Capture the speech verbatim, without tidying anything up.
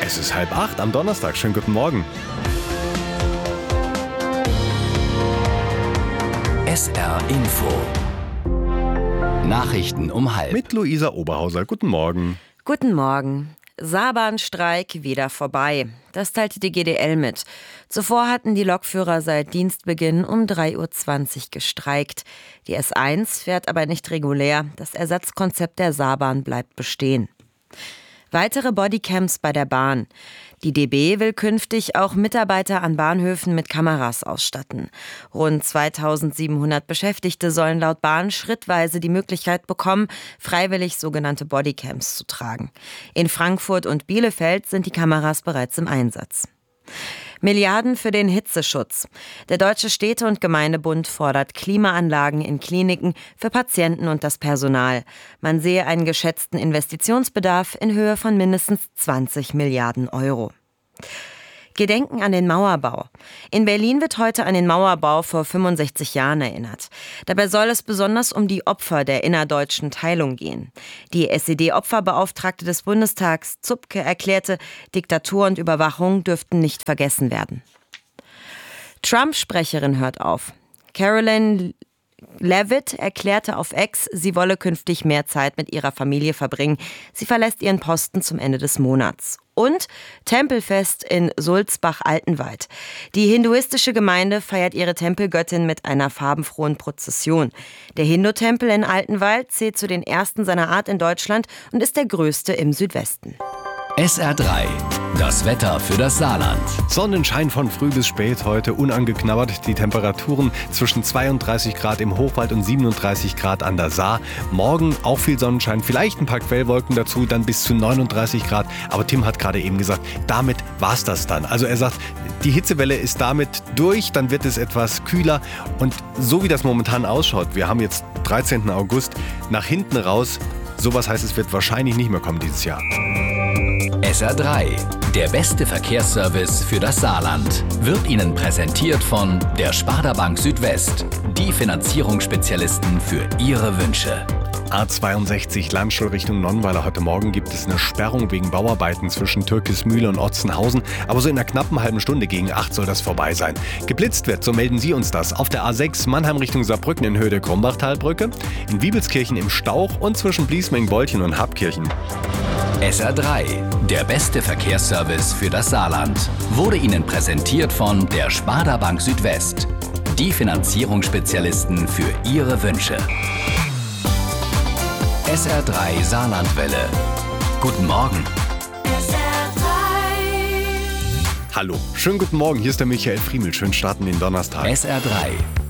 Es ist halb acht am Donnerstag. Schönen guten Morgen. S R Info. Nachrichten um halb. Mit Luisa Oberhauser. Guten Morgen. Guten Morgen. Saarbahnstreik wieder vorbei. Das teilte die G D L mit. Zuvor hatten die Lokführer seit Dienstbeginn um drei Uhr zwanzig gestreikt. Die S eins fährt aber nicht regulär. Das Ersatzkonzept der Saarbahn bleibt bestehen. Weitere Bodycams bei der Bahn. Die D B will künftig auch Mitarbeiter an Bahnhöfen mit Kameras ausstatten. Rund zweitausendsiebenhundert Beschäftigte sollen laut Bahn schrittweise die Möglichkeit bekommen, freiwillig sogenannte Bodycams zu tragen. In Frankfurt und Bielefeld sind die Kameras bereits im Einsatz. Milliarden für den Hitzeschutz. Der Deutsche Städte- und Gemeindebund fordert Klimaanlagen in Kliniken für Patienten und das Personal. Man sehe einen geschätzten Investitionsbedarf in Höhe von mindestens zwanzig Milliarden Euro. Gedenken an den Mauerbau. In Berlin wird heute an den Mauerbau vor fünfundsechzig Jahren erinnert. Dabei soll es besonders um die Opfer der innerdeutschen Teilung gehen. Die S E D-Opferbeauftragte des Bundestags, Zupke, erklärte, Diktatur und Überwachung dürften nicht vergessen werden. Trump-Sprecherin hört auf. Caroline Leavitt erklärte auf X, sie wolle künftig mehr Zeit mit ihrer Familie verbringen. Sie verlässt ihren Posten zum Ende des Monats. Und Tempelfest in Sulzbach-Altenwald. Die hinduistische Gemeinde feiert ihre Tempelgöttin mit einer farbenfrohen Prozession. Der Hindu-Tempel in Altenwald zählt zu den ersten seiner Art in Deutschland und ist der größte im Südwesten. S R drei. Das Wetter für das Saarland. Sonnenschein von früh bis spät heute, unangeknabbert. Die Temperaturen zwischen zweiunddreißig Grad im Hochwald und siebenunddreißig Grad an der Saar. Morgen auch viel Sonnenschein, vielleicht ein paar Quellwolken dazu, dann bis zu neununddreißig Grad. Aber Tim hat gerade eben gesagt, damit war's das dann. Also er sagt, die Hitzewelle ist damit durch, dann wird es etwas kühler. Und so wie das momentan ausschaut, wir haben jetzt dreizehnten August, nach hinten raus, sowas heißt, es wird wahrscheinlich nicht mehr kommen dieses Jahr. S R drei. Der beste Verkehrsservice für das Saarland. Wird Ihnen präsentiert von der Sparda Bank Südwest. Die Finanzierungsspezialisten für Ihre Wünsche. A zweiundsechzig Landstuhl Richtung Nonnweiler. Heute Morgen gibt es eine Sperrung wegen Bauarbeiten zwischen Türkismühle und Otzenhausen. Aber so in einer knappen halben Stunde gegen acht soll das vorbei sein. Geblitzt wird, so melden Sie uns das, auf der A sechs Mannheim Richtung Saarbrücken in Höhe der Krumbachtalbrücke, in Wiebelskirchen im Stauch und zwischen Bliesmeng-Bolchen und Habkirchen. S R drei. Der beste Verkehrsservice für das Saarland. Wurde Ihnen präsentiert von der Sparda Bank Südwest. Die Finanzierungsspezialisten für Ihre Wünsche. S R drei Saarlandwelle. Guten Morgen. S R drei. Hallo, schönen guten Morgen, hier ist der Michael Friemel. Schön starten den Donnerstag. S R drei.